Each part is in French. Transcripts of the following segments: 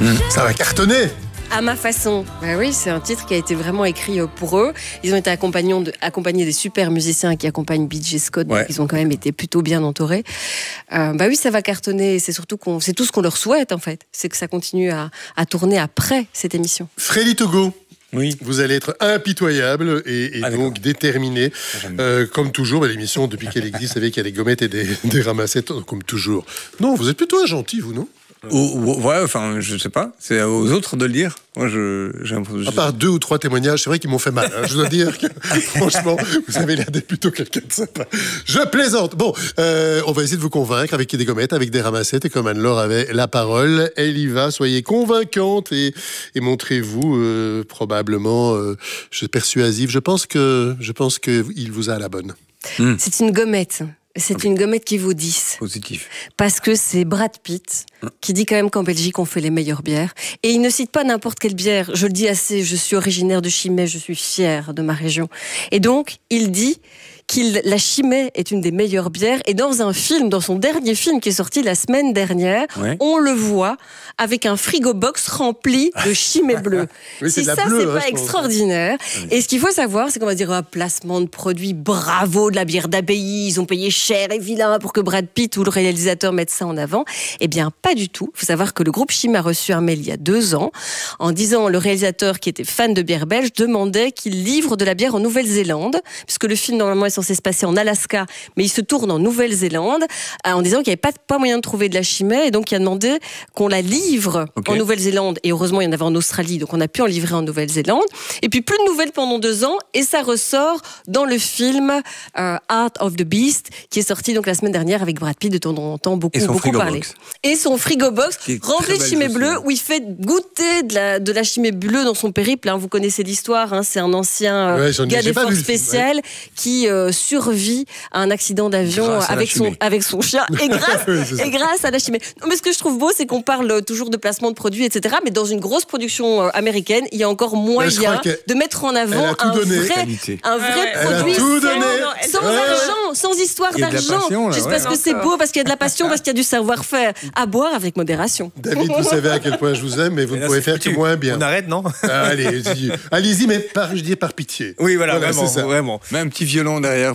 Ça va cartonner. À ma façon. Ben oui, c'est un titre qui a été vraiment écrit pour eux. Ils ont été accompagnés des super musiciens qui accompagnent B.J. Scott, donc ils ont quand même été plutôt bien entourés. Bah oui, ça va cartonner. C'est surtout c'est tout ce qu'on leur souhaite en fait. C'est que ça continue à tourner après cette émission. Freddy Togo. Oui. Vous allez être impitoyable et donc déterminé. Comme toujours, l'émission, depuis qu'elle existe, vous savez qu'il y a des gommettes et des ramassettes, comme toujours. Non, vous êtes plutôt un gentil, vous, non? Ouais, enfin, je sais pas. C'est aux autres de le dire. Moi, j'ai l'impression. À part 2 ou 3 témoignages, c'est vrai qu'ils m'ont fait mal. Je dois dire que, franchement, vous avez l'air d'être plutôt quelqu'un de sympa. Je plaisante. Bon, on va essayer de vous convaincre avec des gommettes, avec des ramassettes. Et comme Anne-Laure avait la parole, elle y va. Soyez convaincante et montrez-vous probablement persuasive. Je pense que il vous a à la bonne. C'est une gommette. C'est une gommette qui vaut 10. Positif. Parce que c'est Brad Pitt qui dit quand même qu'en Belgique, on fait les meilleures bières. Et il ne cite pas n'importe quelle bière. Je le dis assez, je suis originaire de Chimay, je suis fière de ma région. Et donc, il dit la Chimay est une des meilleures bières. Et dans un film, dans son dernier film qui est sorti la semaine dernière, on le voit avec un frigo-box rempli de Chimay bleu. Oui, si ça, c'est pas extraordinaire. Et ce qu'il faut savoir, c'est qu'on va dire placement de produit, bravo de la bière d'Abbaye, ils ont payé cher et vilain pour que Brad Pitt ou le réalisateur mette ça en avant. Eh bien, pas du tout. Il faut savoir que le groupe Chimay a reçu un mail il y a 2 ans en disant le réalisateur qui était fan de bière belge demandait qu'il livre de la bière en Nouvelle-Zélande, puisque le film normalement est censé se passer en Alaska, mais il se tourne en Nouvelle-Zélande, en disant qu'il n'y avait pas moyen de trouver de la Chimay, et donc il a demandé qu'on la livre en Nouvelle-Zélande, et heureusement il y en avait en Australie, donc on a pu en livrer en Nouvelle-Zélande, et puis plus de nouvelles pendant 2 ans, et ça ressort dans le film Art of the Beast, qui est sorti donc la semaine dernière avec Brad Pitt, de temps en temps beaucoup parlé. Et son frigo-box rempli de Chimay bleu, où il fait goûter de la Chimay bleue dans son périple, vous connaissez l'histoire, c'est un ancien gars des forces spéciales qui survit à un accident d'avion avec son chien et grâce à la Chimay. Non, mais ce que je trouve beau, c'est qu'on parle toujours de placement de produits, etc. Mais dans une grosse production américaine, il y a encore moyen de mettre en avant un vrai produit sans histoire d'argent. Juste parce que c'est beau, parce qu'il y a de la passion, parce qu'il y a du savoir-faire. À boire avec modération. David, vous savez à quel point je vous aime, mais vous ne pouvez faire que moins bien. On arrête, non? Allez-y, mais par pitié. Oui, voilà vraiment. Mais un petit violon derrière.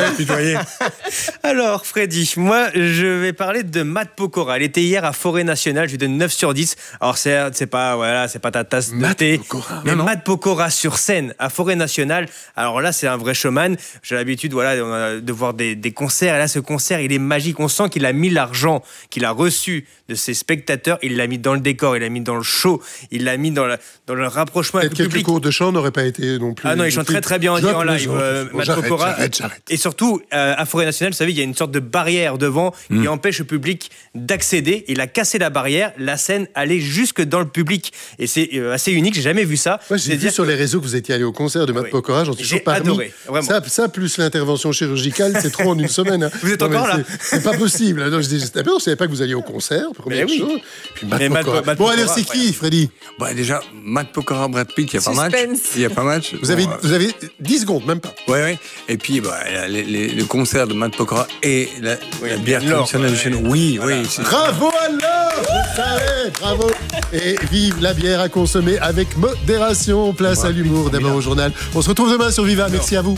Alors, Freddy, moi, je vais parler de Matt Pokora. Elle était hier à Forêt Nationale. Je lui donne 9 sur 10. Alors, c'est pas ta tasse de thé. Mais Matt Pokora sur scène à Forêt Nationale. Alors là, c'est un vrai showman. J'ai l'habitude, de voir des concerts. Et là, ce concert, il est magique. On sent qu'il a mis l'argent qu'il a reçu de ses spectateurs. Il l'a mis dans le décor, il l'a mis dans le show, il l'a mis dans le rapprochement avec le public. Quelques cours de chant n'auraient pas été non plus. Ah non, il chante très bien en live. Matt Pokora. J'arrête. Et surtout, à Forêt Nationale, vous savez, il y a une sorte de barrière devant qui empêche le public d'accéder. Il a cassé la barrière, la scène allait jusque dans le public. Et c'est assez unique, j'ai jamais vu ça. Moi, j'ai vu sur les réseaux que vous étiez allé au concert de Matt Pokora, j'en suis toujours parmi. J'ai adoré, vraiment. Ça plus l'intervention chirurgicale, c'est trop en une semaine. Vous êtes encore là? C'est pas possible. Alors, je ne savais pas que vous alliez au concert, première chose. Puis Matt Pokora. Bon, alors c'est qui, Freddy? Déjà, Matt Pokora, Brad Pitt, il n'y a pas match. Vous avez 10 secondes, même pas. Oui. Et puis, le concert de Matt Pokora et la bière traditionnelle de chez nous. Oui. Bravo alors, vous savez, bravo. Et vive la bière à consommer avec modération. Place à l'humour, d'abord au journal. On se retrouve demain sur Viva. Merci à vous.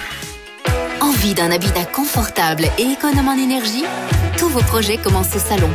Envie d'un habitat confortable et économe en énergie? Tous vos projets commencent au salon